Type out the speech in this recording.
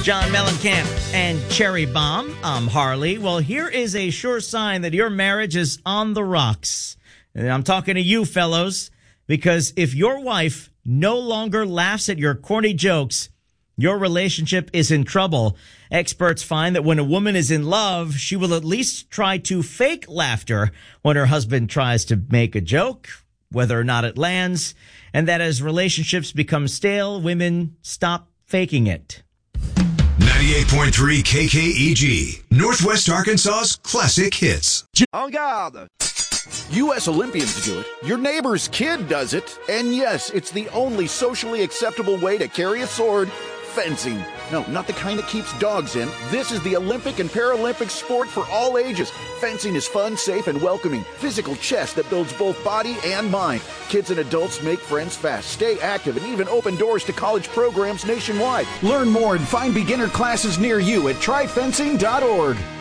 John Mellencamp and Cherry Bomb. I'm Harley. Well, here is a sure sign that your marriage is on the rocks. And I'm talking to you, fellows, because if your wife no longer laughs at your corny jokes, your relationship is in trouble. Experts find that when a woman is in love, she will at least try to fake laughter when her husband tries to make a joke, whether or not it lands, and that as relationships become stale, women stop faking it. 98.3 KKEG, Northwest Arkansas's classic hits. En garde! U.S. Olympians do it, your neighbor's kid does it, and yes, it's the only socially acceptable way to carry a sword, fencing. No, not the kind that keeps dogs in. This is the Olympic and Paralympic sport for all ages. Fencing is fun, safe, and welcoming. Physical chess that builds both body and mind. Kids and adults make friends fast, stay active, and even open doors to college programs nationwide. Learn more and find beginner classes near you at tryfencing.org.